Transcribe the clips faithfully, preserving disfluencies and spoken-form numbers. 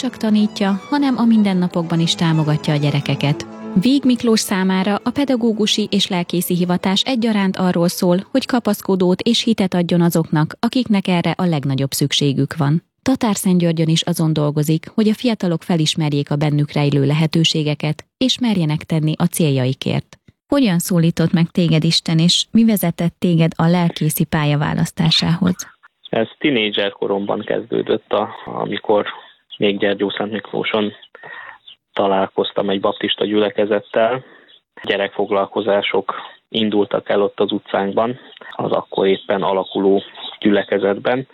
csak tanítja, hanem a mindennapokban is támogatja a gyerekeket. Vég Miklós számára a pedagógusi és lelkészi hivatás egyaránt arról szól, hogy kapaszkodót és hitet adjon azoknak, akiknek erre a legnagyobb szükségük van. Tatárszentgyörgyön is azon dolgozik, hogy a fiatalok felismerjék a bennük rejlő lehetőségeket, és merjenek tenni a céljaikért. Hogyan szólított meg téged Isten, és mi vezetett téged a lelkészi pálya választásához? Ez tinédzser koromban kezdődött, a, amikor még Gyergyószent Miklóson találkoztam egy baptista gyülekezettel. Gyerekfoglalkozások indultak el ott az utcánkban, az akkor éppen alakuló gyülekezetben,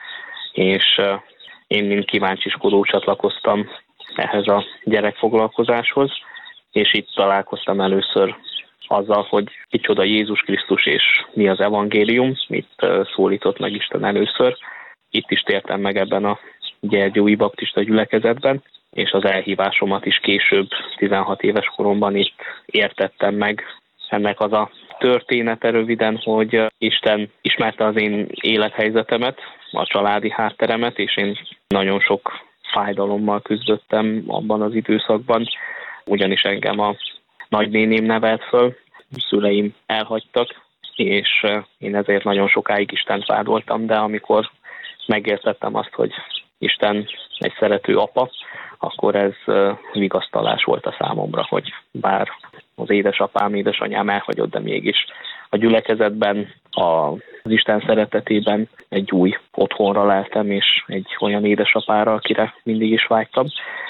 és én, mint kíváncsiskodó csatlakoztam ehhez a gyerekfoglalkozáshoz, és itt találkoztam először azzal, hogy kicsoda Jézus Krisztus és mi az evangélium, mit szólított meg Isten először. Itt is tértem meg ebben a gyergyói baptista gyülekezetben, és az elhívásomat is később, tizenhat éves koromban itt értettem meg. Ennek az a története röviden, hogy Isten ismerte az én élethelyzetemet, a családi hátteremet, és én nagyon sok fájdalommal küzdöttem abban az időszakban, ugyanis engem a nagynéném nevelt föl, szüleim elhagytak, és én ezért nagyon sokáig Istent vádoltam, de amikor megértettem azt, hogy Isten egy szerető apa, akkor ez vigasztalás volt a számomra, hogy bár az édesapám, édesanyám elhagyott, de mégis a gyülekezetben, az Isten szeretetében egy új otthonra leltem, és egy olyan édesapára, akire mindig is vágytam,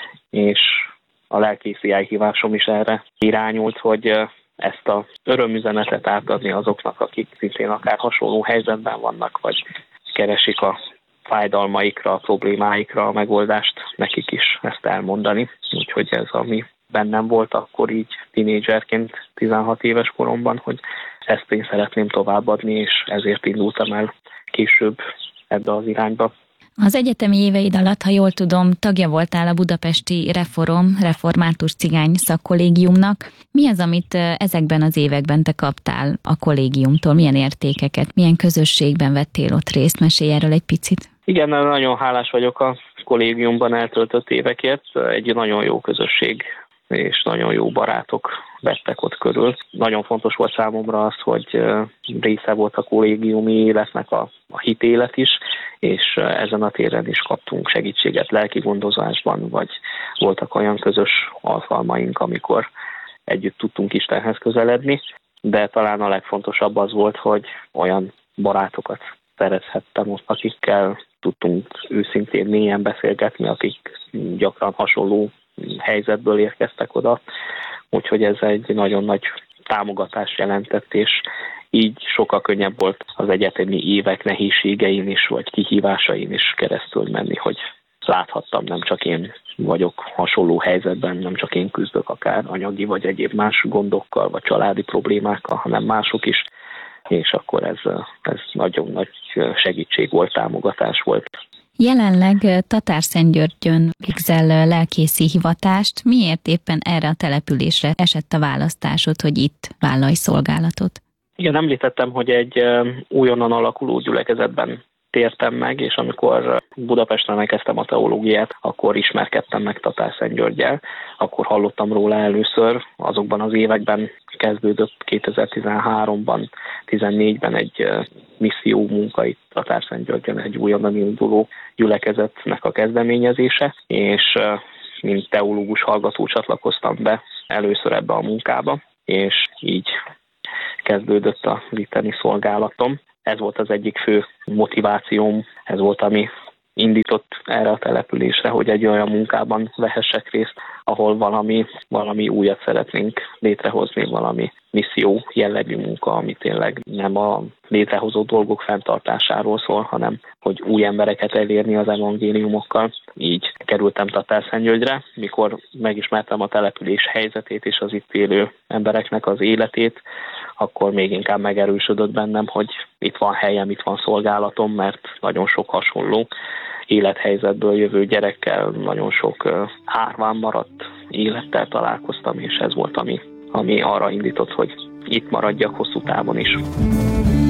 és a lelkészi elhívásom is erre irányult, hogy ezt az örömüzenetet átadni azoknak, akik szintén akár hasonló helyzetben vannak, vagy keresik a fájdalmaikra, a problémáikra a megoldást, nekik is ezt elmondani. Úgyhogy ez, ami bennem volt akkor így tínédzserként, tizenhat éves koromban, hogy ezt én szeretném továbbadni, és ezért indultam el később ebbe az irányba. Az egyetemi éveid alatt, ha jól tudom, tagja voltál a budapesti Reforom, Református Cigány Szakkollégiumnak. Mi az, amit ezekben az években te kaptál a kollégiumtól? Milyen értékeket, milyen közösségben vettél ott részt? Mesélj erről egy picit. Igen, nagyon hálás vagyok a kollégiumban eltöltött évekért. Egy nagyon jó közösség és nagyon jó barátok vettek ott körül. Nagyon fontos volt számomra az, hogy része volt a kollégiumi életnek a, a hitélet is, és ezen a téren is kaptunk segítséget lelki gondozásban, vagy voltak olyan közös alkalmaink, amikor együtt tudtunk Istenhez közeledni, de talán a legfontosabb az volt, hogy olyan barátokat szerezhettem ott, akikkel tudtunk őszintén mélyen beszélgetni, akik gyakran hasonló helyzetből érkeztek oda, úgyhogy ez egy nagyon nagy támogatást jelentett, és így sokkal könnyebb volt az egyetemi évek nehézségein is, vagy kihívásain is keresztül menni, hogy láthattam, nem csak én vagyok hasonló helyzetben, nem csak én küzdök akár anyagi vagy egyéb más gondokkal, vagy családi problémákkal, hanem mások is, és akkor ez, ez nagyon nagy segítség volt, támogatás volt. Jelenleg Tatárszentgyörgyön végzel lelkészi hivatást. Miért éppen erre a településre esett a választásod, hogy itt vállalj szolgálatot? Igen, említettem, hogy egy újonnan alakuló gyülekezetben tértem meg, és amikor Budapesten elkezdtem a teológiát, akkor ismerkedtem meg Tatárszentgyörggyel. Akkor hallottam róla először, azokban az években kezdődött kétezer-tizenháromban, tizennégyben egy misszió munka itt Tatárszentgyörgyön, egy újonnan induló gyülekezetnek a kezdeményezése, és mint teológus hallgató csatlakoztam be először ebbe a munkába, és így kezdődött a itteni szolgálatom. Ez volt az egyik fő motivációm, ez volt, ami indított erre a településre, hogy egy olyan munkában vehessek részt, ahol valami, valami újat szeretnénk létrehozni, valami misszió jellegű munka, ami tényleg nem a létrehozott dolgok fenntartásáról szól, hanem hogy új embereket elérni az evangéliumokkal. Így kerültem Tatárszentgyörgyre, mikor megismertem a település helyzetét és az itt élő embereknek az életét, akkor még inkább megerősödött bennem, hogy itt van helyem, itt van szolgálatom, mert nagyon sok hasonló élethelyzetből jövő gyerekkel, nagyon sok árván maradt élettel találkoztam, és ez volt, ami, ami arra indított, hogy itt maradjak hosszú távon is.